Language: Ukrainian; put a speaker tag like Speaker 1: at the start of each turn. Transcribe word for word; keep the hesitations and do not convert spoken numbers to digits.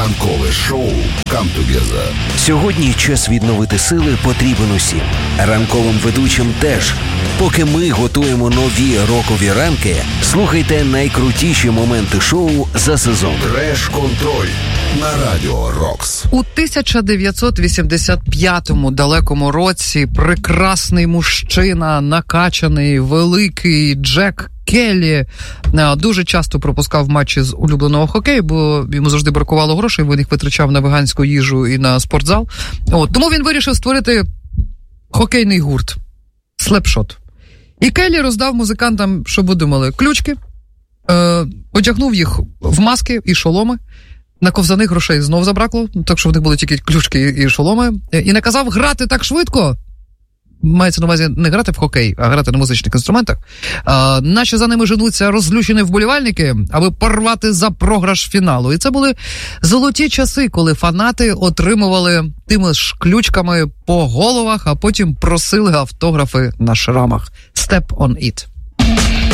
Speaker 1: Ранкове шоу «Come Together».
Speaker 2: Сьогодні час відновити сили потрібен усім. Ранковим ведучим теж. Поки ми готуємо нові рокові ранки, слухайте найкрутіші моменти шоу за сезон.
Speaker 1: Треш-контроль на Радіо Рокс.
Speaker 3: У тисяча дев'ятсот вісімдесят п'ятому далекому році прекрасний мужчина, накачаний, великий Джек Келлі дуже часто пропускав матчі з улюбленого хокею, бо йому завжди бракувало грошей, він їх витрачав на веганську їжу і на спортзал. От, тому він вирішив створити хокейний гурт «Слепшот». І Келлі роздав музикантам, щоб ви думали, ключки, е, одягнув їх в маски і шоломи, на ковзаних грошей знов забракло, так що в них були тільки ключки і шоломи, і наказав грати так швидко, мається на увазі не грати в хокей, а грати на музичних інструментах, а, наче за ними женуться розлючені вболівальники, аби порвати за програш фіналу. І це були золоті часи, коли фанати отримували тими ж ключками по головах, а потім просили автографи на шрамах. Step on it.